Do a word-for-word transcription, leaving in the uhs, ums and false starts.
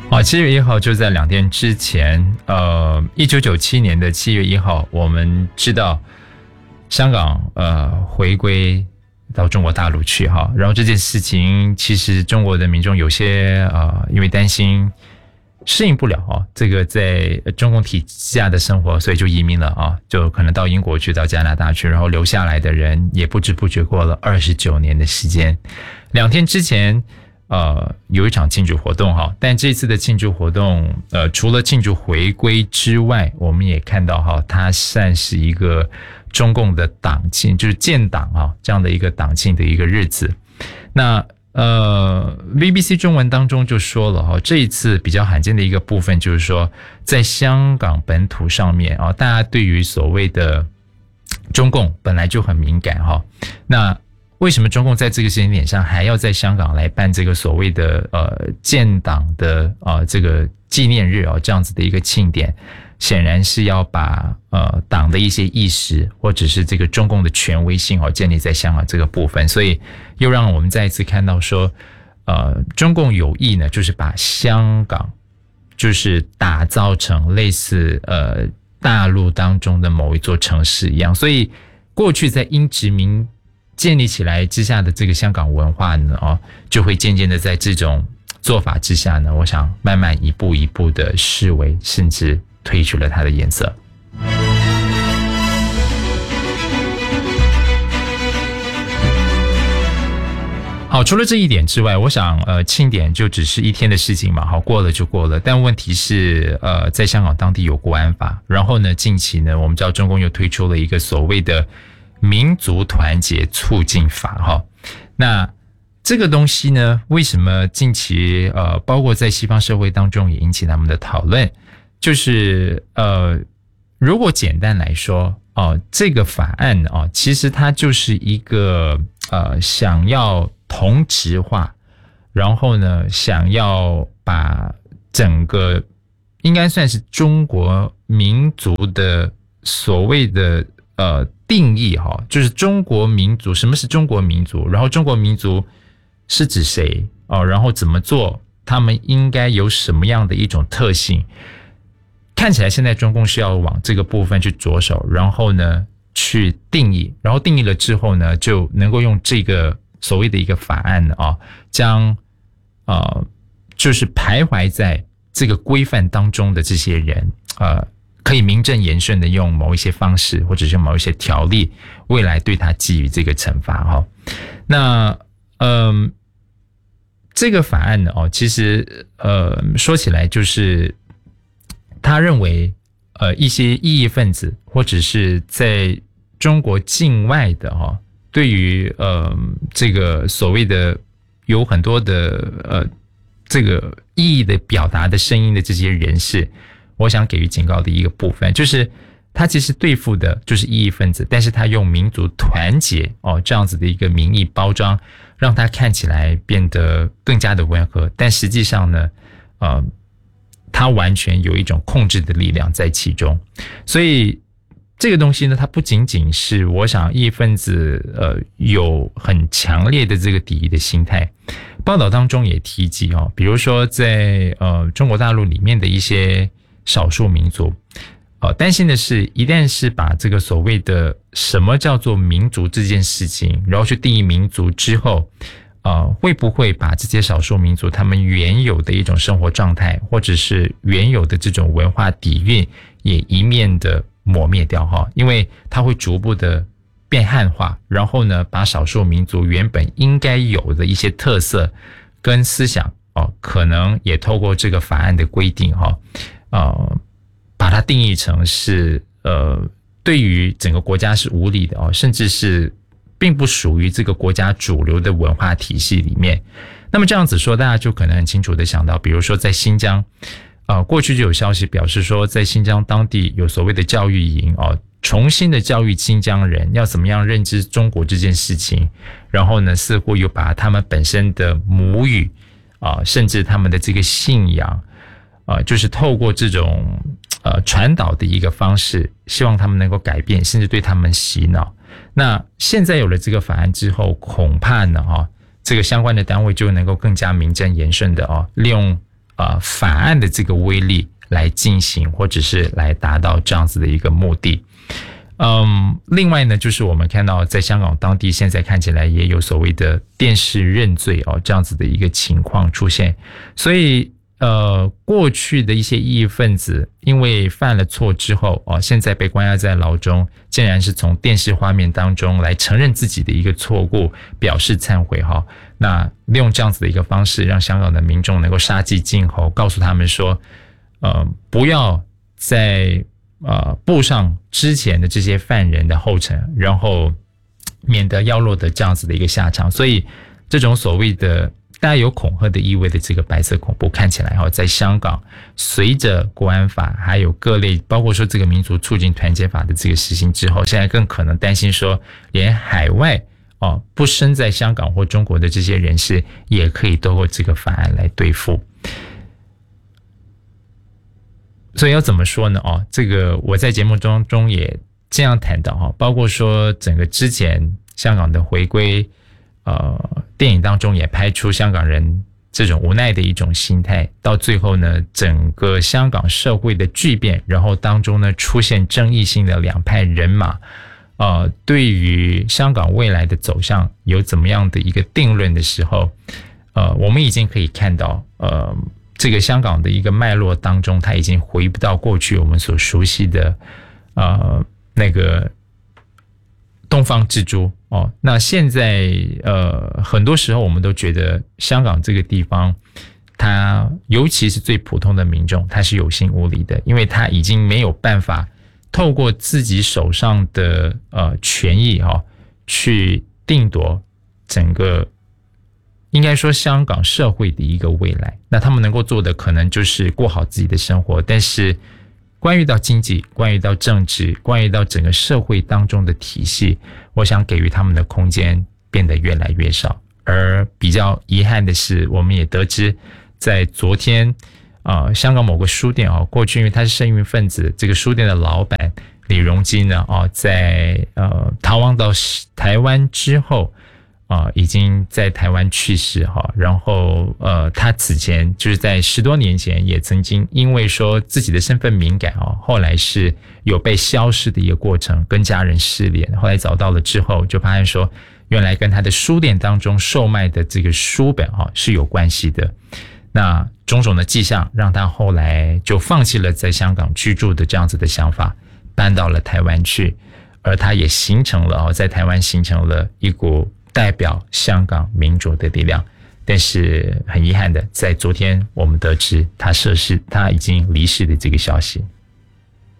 好，七月一号就在两天之前，呃，一九九七年的七月一号，我们知道香港呃回归到中国大陆去哈，然后这件事情其实中国的民众有些呃因为担心适应不了啊，这个在中共体制下的生活，所以就移民了啊，就可能到英国去，到加拿大去，然后留下来的人也不知不觉过了二十九年的时间。两天之前。呃，有一场庆祝活动哈，但这次的庆祝活动，呃，除了庆祝回归之外，我们也看到哈，它算是一个中共的党庆，就是建党啊这样的一个党庆的一个日子。那呃 ，B B C 中文当中就说了哈，这一次比较罕见的一个部分就是说，在香港本土上面啊，大家对于所谓的中共本来就很敏感哈，那。为什么中共在这个时间点上还要在香港来办这个所谓的呃建党的呃这个纪念日啊、哦、这样子的一个庆典？显然是要把呃党的一些意识或者是这个中共的权威性哦建立在香港这个部分，所以又让我们再一次看到说，呃中共有意呢就是把香港就是打造成类似呃大陆当中的某一座城市一样，所以过去在英殖民建立起来之下的这个香港文化呢，哦，就会渐渐的在这种做法之下呢，我想慢慢一步一步的式微，甚至褪去了它的颜色。好，除了这一点之外，我想呃庆典就只是一天的事情嘛，好，过了就过了。但问题是呃在香港当地有国安法，然后呢近期呢我们知道中共又推出了一个所谓的民族团结促进法哈，那这个东西呢，为什么近期呃，包括在西方社会当中也引起他们的讨论？就是呃，如果简单来说哦、呃，这个法案啊、呃，其实它就是一个呃，想要同质化，然后呢，想要把整个应该算是中国民族的所谓的呃。定义哈，就是中国民族，什么是中国民族？然后中国民族是指谁哦？然后怎么做？他们应该有什么样的一种特性？看起来现在中共是要往这个部分去着手，然后呢去定义，然后定义了之后呢，就能够用这个所谓的一个法案啊，将呃就是徘徊在这个规范当中的这些人呃。可以名正言顺的用某一些方式或者是某一些条例未来对他给予这个惩罚哈。那嗯这个法案呢哦其实呃说起来就是他认为呃一些异议分子或者是在中国境外的哈对于呃这个所谓的有很多的呃这个异议的表达的声音的这些人士，我想给予警告的一个部分，就是他其实对付的就是异议分子，但是他用民族团结哦这样子的一个名义包装，让他看起来变得更加的温和，但实际上呢，呃，他完全有一种控制的力量在其中。所以这个东西呢，它不仅仅是我想异议分子呃有很强烈的这个敌意的心态。报道当中也提及哦，比如说在呃中国大陆里面的一些少数民族，呃，担心的是，一旦是把这个所谓的什么叫做民族这件事情，然后去定义民族之后，呃，会不会把这些少数民族他们原有的一种生活状态，或者是原有的这种文化底蕴，也一面的抹灭掉哈？因为它会逐步的变汉化，然后呢，把少数民族原本应该有的一些特色跟思想哦，可能也透过这个法案的规定哈。呃，把它定义成是呃，对于整个国家是无理的哦，甚至是并不属于这个国家主流的文化体系里面。那么这样子说，大家就可能很清楚的想到，比如说在新疆，呃，过去就有消息表示说，在新疆当地有所谓的教育营哦，重新的教育新疆人要怎么样认知中国这件事情，然后呢，似乎又把他们本身的母语啊、呃，甚至他们的这个信仰。呃，就是透过这种呃传导的一个方式，希望他们能够改变，甚至对他们洗脑。那现在有了这个法案之后，恐怕呢，哈、哦，这个相关的单位就能够更加名正言顺的哦，利用呃法案的这个威力来进行，或者是来达到这样子的一个目的。嗯，另外呢，就是我们看到在香港当地现在看起来也有所谓的电视认罪哦这样子的一个情况出现，所以呃过去的一些异议分子因为犯了错之后哦，现在被关押在牢中，竟然是从电视画面当中来承认自己的一个错误，表示忏悔哈、哦。那利用这样子的一个方式，让香港的民众能够杀鸡儆猴，告诉他们说，呃，不要在呃步上之前的这些犯人的后尘，然后免得要落得这样子的一个下场。所以这种所谓的带有恐吓的意味的这个白色恐怖，看起来哈，在香港随着国安法还有各类，包括说这个民族促进团结法的这个实行之后，现在更可能担心说，连海外哦不身在香港或中国的这些人士，也可以透过这个法案来对付。所以要怎么说呢？哦，这个我在节目中中也这样谈到哈，包括说整个之前香港的回归，呃，电影当中也拍出香港人这种无奈的一种心态，到最后呢，整个香港社会的巨变，然后当中呢出现争议性的两派人马，呃，对于香港未来的走向有怎么样的一个定论的时候，呃，我们已经可以看到，呃。这个香港的一个脉络当中，它已经回不到过去我们所熟悉的呃那个东方之珠哦。那现在呃很多时候我们都觉得香港这个地方，它尤其是最普通的民众，它是有心无力的，因为它已经没有办法透过自己手上的呃权益哈、哦，去定夺整个。应该说香港社会的一个未来，那他们能够做的可能就是过好自己的生活，但是关于到经济，关于到政治，关于到整个社会当中的体系，我想给予他们的空间变得越来越少。而比较遗憾的是，我们也得知在昨天呃，香港某个书店啊，过去因为他是社运分子，这个书店的老板李荣基呢啊，在呃逃亡到台湾之后啊、呃，已经在台湾去世哈。然后呃，他此前就是在十多年前也曾经因为说自己的身份敏感啊，后来是有被消失的一个过程，跟家人失联。后来找到了之后，就发现说原来跟他的书店当中售卖的这个书本啊是有关系的。那种种的迹象让他后来就放弃了在香港居住的这样子的想法，搬到了台湾去。而他也形成了在台湾形成了一股代表香港民主的力量，但是很遗憾的，在昨天我们得知他涉世，他已经离世的这个消息。